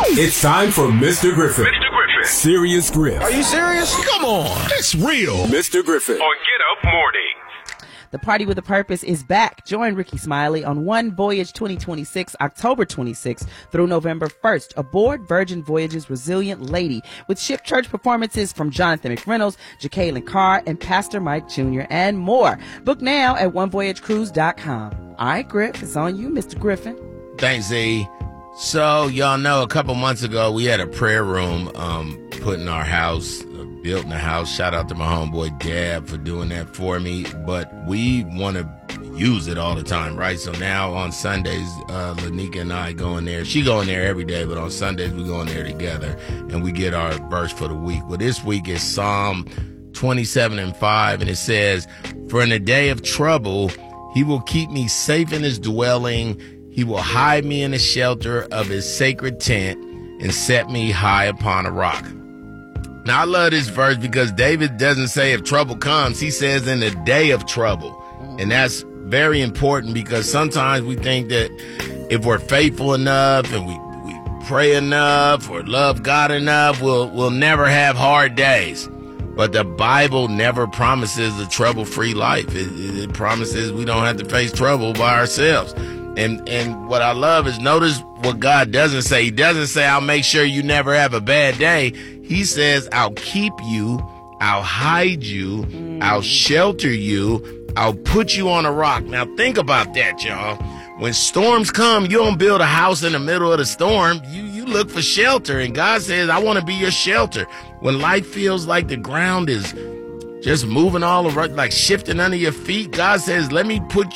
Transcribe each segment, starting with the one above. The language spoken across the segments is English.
It's time for Mr. Griffin. Mr. Griffin. Serious Griff. Are you serious? Come on. That's real. Mr. Griffin. On Get Up Mornings. The Party with a Purpose is back. Join Ricky Smiley on One Voyage 2026, October 26th through November 1st, aboard Virgin Voyage's Resilient Lady, with ship church performances from Jonathan McReynolds, Jacqueline Carr, and Pastor Mike Jr., and more. Book now at onevoyagecruise.com. All right, Griff, it's on you, Mr. Griffin. Thanks, Z. So, y'all know a couple months ago, we had a prayer room put in our house, built in the house. Shout out to my homeboy Dab for doing that for me. But we want to use it all the time, right? So now on Sundays, Lanika and I go in there. She go in there every day, but on Sundays we go in there together and we get our verse for the week. Well, this week is Psalm 27:5, and it says, "For in the day of trouble, he will keep me safe in his dwelling. He will hide me in the shelter of his sacred tent and set me high upon a rock." Now, I love this verse because David doesn't say if trouble comes. He says in the day of trouble. And that's very important because sometimes we think that if we're faithful enough and we pray enough or love God enough, we'll never have hard days. But the Bible never promises a trouble-free life. It promises we don't have to face trouble by ourselves. And what I love is notice what God doesn't say. He doesn't say, I'll make sure you never have a bad day. He says, I'll keep you, I'll hide you, I'll shelter you, I'll put you on a rock. Now think about that, y'all. When storms come, you don't build a house in the middle of the storm. You look for shelter. And God says, I want to be your shelter. When life feels like the ground is just moving all around, like shifting under your feet, God says, let me put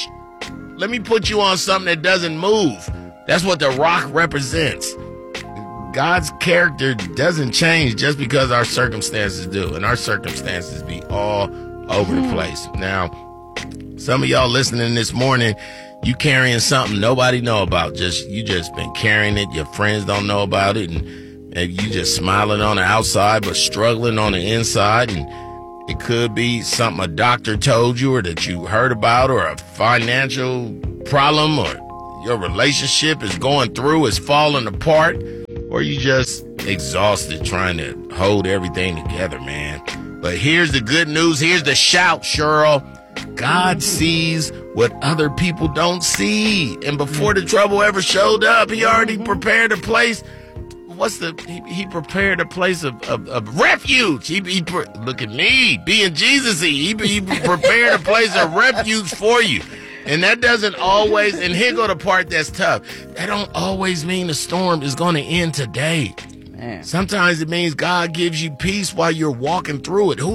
you on something that doesn't move. That's what the rock represents. God's character doesn't change just because our circumstances do. And our circumstances be all over the place. Now, some of y'all listening this morning, you carrying something nobody know about. You just been carrying it. Your friends don't know about it. And maybe you just smiling on the outside, but struggling on the inside. And it could be something a doctor told you or that you heard about, or a financial problem, or your relationship is going through, is falling apart, or you just exhausted trying to hold everything together, man. But here's the good news. Here's the shout, Cheryl. God sees what other people don't see. And before the trouble ever showed up, he already prepared a place. He prepared a place of refuge. Look at me, being Jesus-y. He prepared a place of refuge for you. And that doesn't always, and here go the part that's tough. That don't always mean the storm is going to end today. Man. Sometimes it means God gives you peace while you're walking through it.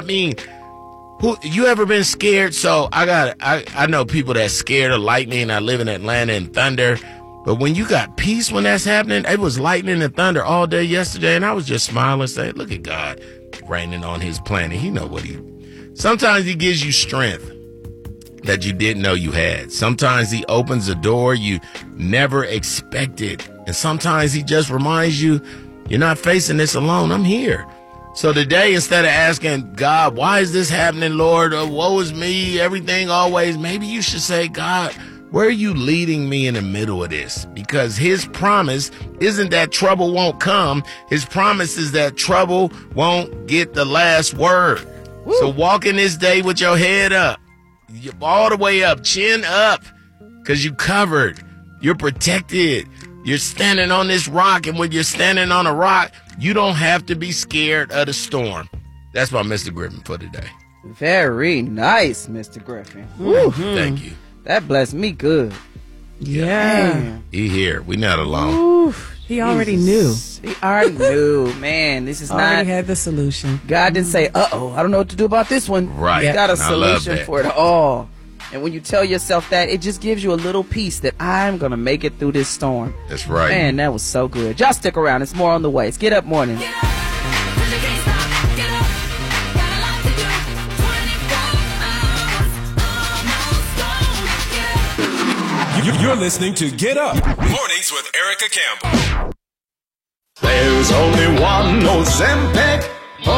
You ever been scared? So I know people that's scared of lightning. I live in Atlanta and thunder. But when you got peace when that's happening, it was lightning and thunder all day yesterday, and I was just smiling, saying, look at God raining on his planet. He know what sometimes he gives you strength that you didn't know you had. Sometimes he opens a door you never expected. And sometimes he just reminds you, you're not facing this alone. I'm here. So today, instead of asking God, why is this happening, Lord? Woe is me, everything always. Maybe you should say, God, where are you leading me in the middle of this? Because his promise isn't that trouble won't come. His promise is that trouble won't get the last word. Woo. So walk in this day with your head up, all the way up, chin up, because you covered, you're protected, you're standing on this rock. And when you're standing on a rock, you don't have to be scared of the storm. That's my Mr. Griffin for today. Very nice, Mr. Griffin. Mm-hmm. Thank you. That blessed me good. Yeah. He here. We not alone. Oof, he already knew. He already knew, man. This is already had the solution. God didn't say, I don't know what to do about this one. Right. He got a solution for it all. And when you tell yourself that, it just gives you a little peace that I'm going to make it through this storm. That's right. Man, that was so good. Y'all stick around. It's more on the way. It's Get Up Morning. You're listening to Get Up Mornings with Erica Campbell. There's only one Ozempic. Oh.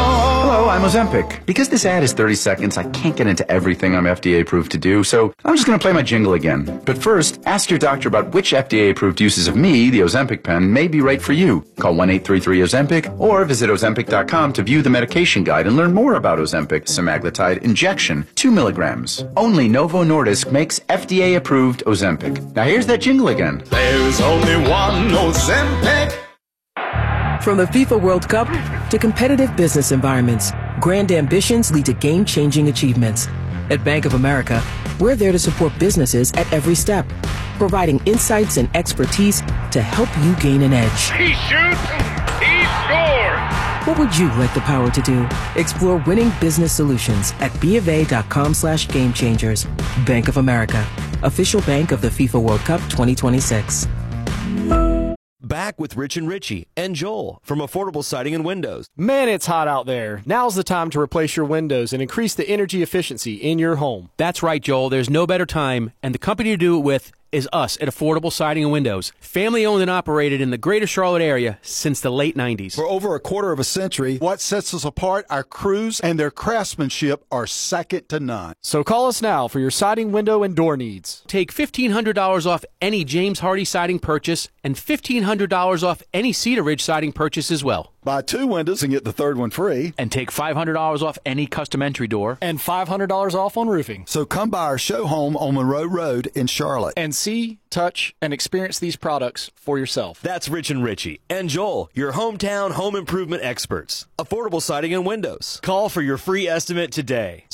Hello, I'm Ozempic. Because this ad is 30 seconds, I can't get into everything I'm FDA approved to do, so I'm just going to play my jingle again. But first, ask your doctor about which FDA approved uses of me, the Ozempic pen, may be right for you. Call 1-833-OZEMPIC or visit Ozempic.com to view the medication guide and learn more about Ozempic semaglutide injection, 2 milligrams. Only Novo Nordisk makes FDA approved Ozempic. Now here's that jingle again. There's only one Ozempic. From the FIFA World Cup to competitive business environments, grand ambitions lead to game-changing achievements. At Bank of America, we're there to support businesses at every step, providing insights and expertise to help you gain an edge. He shoots, he scores. What would you like the power to do? Explore winning business solutions at BofA.com/gamechangers. Bank of America, official bank of the FIFA World Cup 2026. Back with Rich and Richie and Joel from Affordable Siding and Windows. Man, it's hot out there. Now's the time to replace your windows and increase the energy efficiency in your home. That's right, Joel. There's no better time, and the company to do it with is us at Affordable Siding and Windows. Family owned and operated in the greater Charlotte area since the late 90s. For over a quarter of a century, what sets us apart, our crews and their craftsmanship are second to none. So call us now for your siding, window, and door needs. Take $1,500 off any James Hardy siding purchase and $1,500 off any Cedar Ridge siding purchase as well. Buy 2 windows and get the third one free. And take $500 off any custom entry door. And $500 off on roofing. So come by our show home on Monroe Road in Charlotte. And see, touch, and experience these products for yourself. That's Rich and Richie and Joel, your hometown home improvement experts. Affordable Siding and Windows. Call for your free estimate today.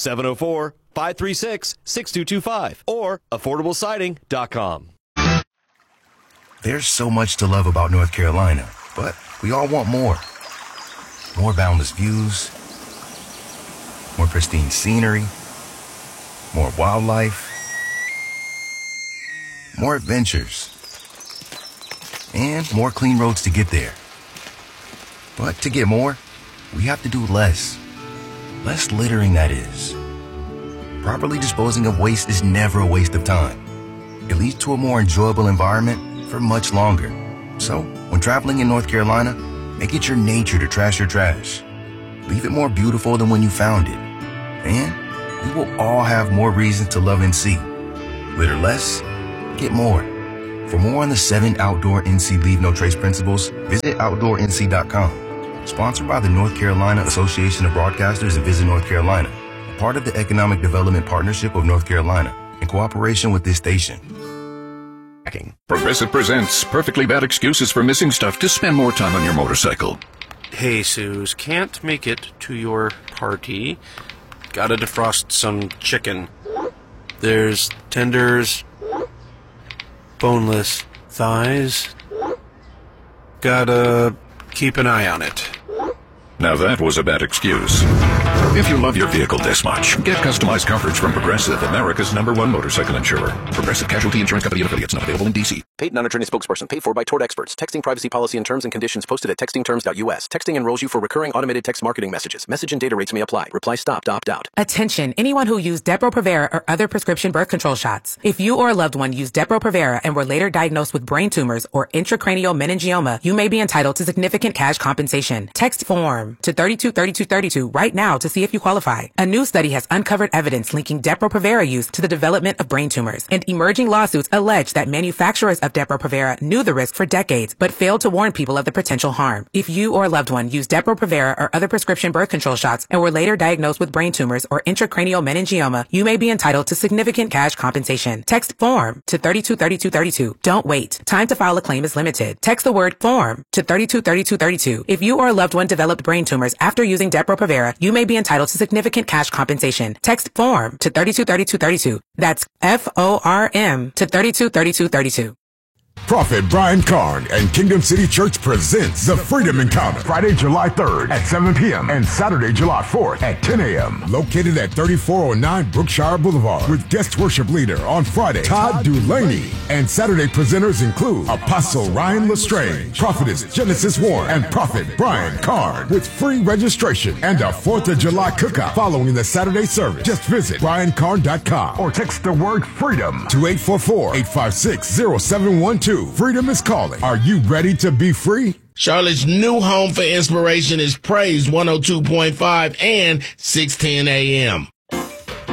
704-536-6225 or affordablesiding.com. There's so much to love about North Carolina, but we all want more. More boundless views, more pristine scenery, more wildlife, more adventures, and more clean roads to get there. But to get more, we have to do less. Less littering, that is. Properly disposing of waste is never a waste of time. It leads to a more enjoyable environment for much longer. So, when traveling in North Carolina, make it your nature to trash your trash. Leave it more beautiful than when you found it. And we will all have more reasons to love NC. Litter less, get more. For more on the 7 outdoor NC Leave No Trace principles, visit OutdoorNC.com. Sponsored by the North Carolina Association of Broadcasters and Visit North Carolina, a part of the Economic Development Partnership of North Carolina, in cooperation with this station. Progressive presents perfectly bad excuses for missing stuff to spend more time on your motorcycle. Hey, Suze, can't make it to your party. Gotta defrost some chicken. There's tenders, boneless thighs. Gotta keep an eye on it. Now that was a bad excuse. If you love your vehicle this much, get customized coverage from Progressive, America's #1 motorcycle insurer. Progressive Casualty Insurance Company and affiliates, not available in D.C. Paid non-attorney spokesperson paid for by Tort Experts. Texting privacy policy and terms and conditions posted at textingterms.us. Texting enrolls you for recurring automated text marketing messages. Message and data rates may apply. Reply stop to opt out. Attention, anyone who used Depo-Provera or other prescription birth control shots. If you or a loved one used Depo-Provera and were later diagnosed with brain tumors or intracranial meningioma, you may be entitled to significant cash compensation. Text FORM to 323232 right now to see if you qualify. A new study has uncovered evidence linking Depo-Provera use to the development of brain tumors, and emerging lawsuits allege that manufacturers of Depo-Provera knew the risk for decades but failed to warn people of the potential harm. If you or a loved one used Depo-Provera or other prescription birth control shots and were later diagnosed with brain tumors or intracranial meningioma, you may be entitled to significant cash compensation. Text FORM to 323232. Don't wait. Time to file a claim is limited. Text the word FORM to 323232. If you or a loved one developed brain tumors after using Depo-Provera, you may be entitled to significant cash compensation. Text FORM to 323232. That's FORM to 323232. Prophet Brian Carn and Kingdom City Church presents the Freedom Encounter, Friday, July 3rd at 7 p.m. and Saturday, July 4th at 10 a.m. Located at 3409 Brookshire Boulevard with guest worship leader on Friday, Todd Dulaney. And Saturday presenters include Apostle Ryan Lestrange, Prophetess Genesis Warren, and Prophet Brian Carn with free registration and a 4th of July cookout following the Saturday service. Just visit briancarn.com or text the word FREEDOM to 844-856-0712. Freedom is calling. Are you ready to be free? Charlotte's new home for inspiration is Praise 102.5 and 610 AM.